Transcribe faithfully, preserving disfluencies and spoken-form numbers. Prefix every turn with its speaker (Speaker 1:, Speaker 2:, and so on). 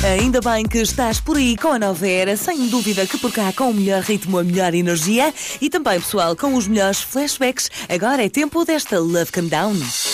Speaker 1: Ainda bem que estás por aí com a Nova Era, sem dúvida que por cá com o melhor ritmo, a melhor energia e também, pessoal, com os melhores flashbacks. Agora é tempo desta Love Come Down.